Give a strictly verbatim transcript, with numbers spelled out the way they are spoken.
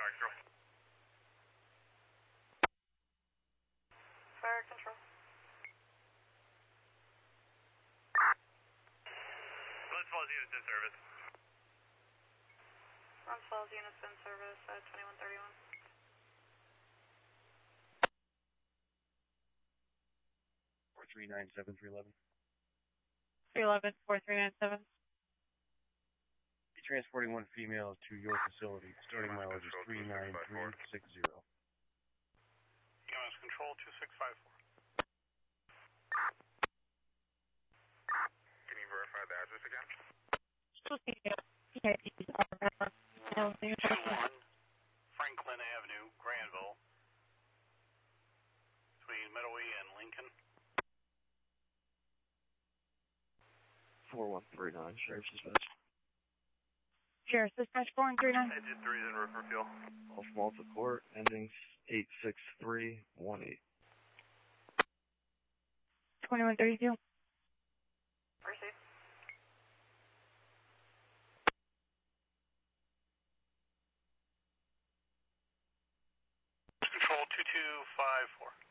Control. Fire control. Glens Falls units in service. Glens Falls units in service at twenty-one thirty-one. four three nine seven, three eleven. three eleven, four three nine seven. Be transporting one female to your facility. Starting mileage is three nine three six zero. E M S Control two six five four. Can you verify the address again? two one Franklin Avenue, Granville, between Middleway and Lincoln. four one three nine, Sheriff's Dispatch. Sheriff's Dispatch four one three nine. Engine three is en route for fuel. Off Malta Court, endings eight six three one eight. twenty-one thirty-two. Proceed. Control two two five four.